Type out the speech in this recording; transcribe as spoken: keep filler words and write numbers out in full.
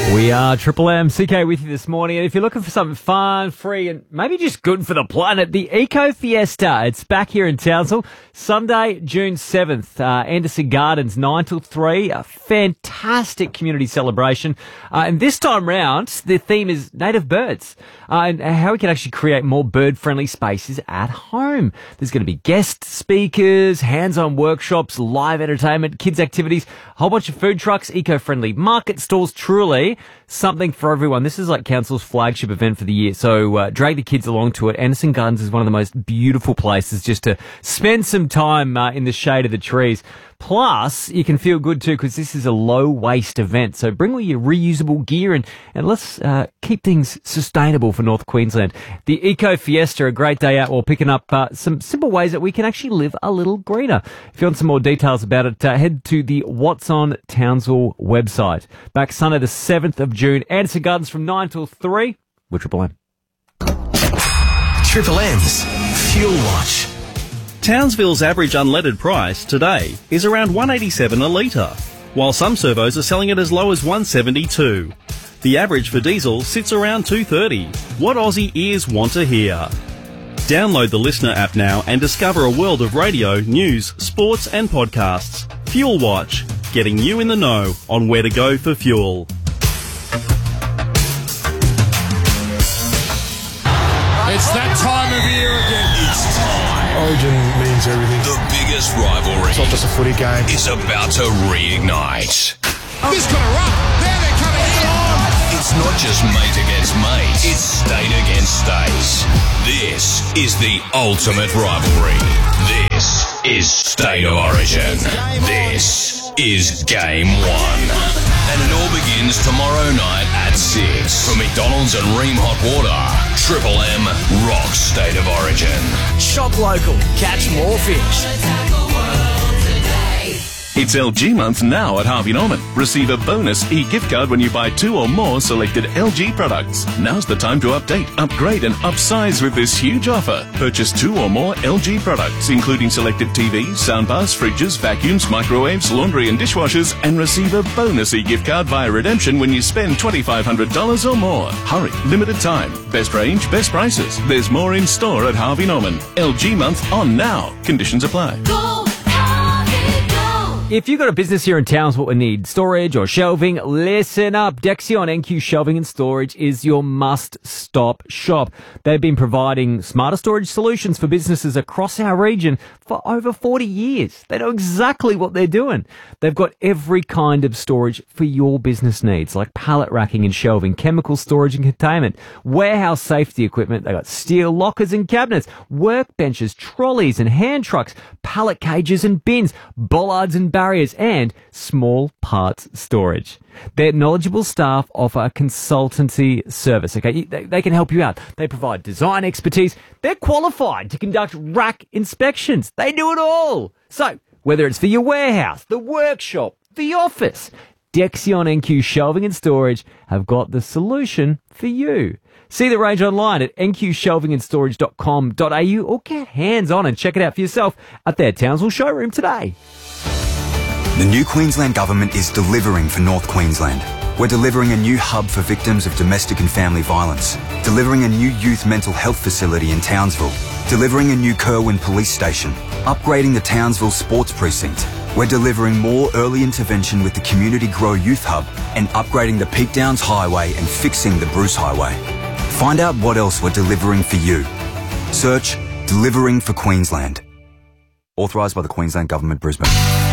We are Triple M, C K with you this morning, and if you're looking for something fun, free, and maybe just good for the planet, the Eco Fiesta, it's back here in Townsville, Sunday, June seventh, uh, Anderson Gardens, nine till three, a fantastic community celebration, uh, and this time round, the theme is native birds, uh, and how we can actually create more bird-friendly spaces at home. There's going to be guest speakers, hands-on workshops, live entertainment, kids' activities, a whole bunch of food trucks, eco-friendly market stalls, truly something for everyone. This is like Council's flagship event for the year, so uh, drag the kids along to it. Anderson Gardens is one of the most beautiful places just to spend some time uh, in the shade of the trees. Plus, you can feel good too because this is a low-waste event. So bring all your reusable gear and, and let's uh, keep things sustainable for North Queensland. The Eco Fiesta, a great day out while picking up uh, some simple ways that we can actually live a little greener. If you want some more details about it, uh, head to the What's On Townsville website. Back Sunday the seventh of June, Anderson Gardens from nine till three. We're Triple M. Triple M's Fuel Watch. Townsville's average unleaded price today is around one eighty-seven a litre, while some servos are selling it as low as one seventy-two. The average for diesel sits around two thirty. What Aussie ears want to hear? Download the Listener app now and discover a world of radio, news, sports and podcasts. Fuel Watch, getting you in the know on where to go for fuel. It's that time of year again. It's time. Origin means everything. The biggest rivalry. It's not just a footy game. Is about to reignite. Oh. This got a run. There they're coming in. It's not just mate against mate. It's state against state. This is the ultimate rivalry. This is State of Origin. This is Game One. And it all begins tomorrow night at six. From McDonald's and Ream Hot Water, Triple M rocks State of Origin. Shop local. Catch more fish. It's L G month now at Harvey Norman. Receive a bonus e-gift card when you buy two or more selected L G products. Now's the time to update, upgrade and upsize with this huge offer. Purchase two or more L G products, including selected T Vs, soundbars, fridges, vacuums, microwaves, laundry and dishwashers, and receive a bonus e-gift card via redemption when you spend twenty-five hundred dollars or more. Hurry, limited time. Best range, best prices. There's more in store at Harvey Norman. L G month on now. Conditions apply. Go! If you've got a business here in Townsville and need storage or shelving, listen up. Dexion N Q Shelving and Storage is your must-stop shop. They've been providing smarter storage solutions for businesses across our region for over forty years. They know exactly what they're doing. They've got every kind of storage for your business needs, like pallet racking and shelving, chemical storage and containment, warehouse safety equipment. They've got steel lockers and cabinets, workbenches, trolleys and hand trucks, pallet cages and bins, bollards and barriers, and small parts storage. Their knowledgeable staff offer a consultancy service. Okay, they, they can help you out. They provide design expertise. They're qualified to conduct rack inspections. They do it all. So, whether it's for your warehouse, the workshop, the office, Dexion N Q Shelving and Storage have got the solution for you. See the range online at n q shelving and storage dot com dot a u or get hands-on and check it out for yourself at their Townsville showroom today. The new Queensland Government is delivering for North Queensland. We're delivering a new hub for victims of domestic and family violence, delivering a new youth mental health facility in Townsville, delivering a new Kerwin police station, upgrading the Townsville sports precinct. We're delivering more early intervention with the Community Grow Youth Hub and upgrading the Peak Downs Highway and fixing the Bruce Highway. Find out what else we're delivering for you. Search Delivering for Queensland. Authorised by the Queensland Government, Brisbane.